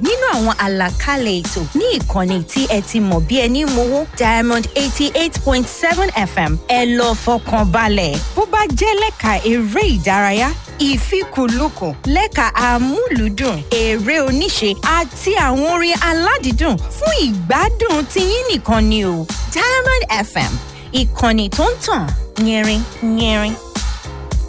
nínú àwọn àlàkalẹ̀ ètò ní ìkànnì tí ẹ ti mọ̀ bí ẹni mowó Diamond 88.7 FM ẹ lọ fọkàn balẹ̀ bó bá jẹ́ lẹ́ka eré ìdárayá ìfikùnlukùn lẹ́ka amúlùúdùn eré oníṣe àti àwọn orin aládìídùn fún ìgbádùn tiyín nìkan ni o Diamond FM ìkànnì tó ń tàn yẹrin yẹrin.